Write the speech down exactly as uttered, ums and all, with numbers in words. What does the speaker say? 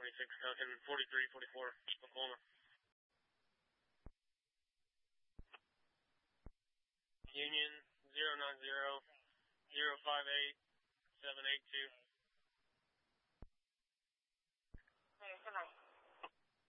twenty-six, Duncan, forty-three forty-four, Oklahoma. Union, zero nine zero, zero five eight, seven eight two.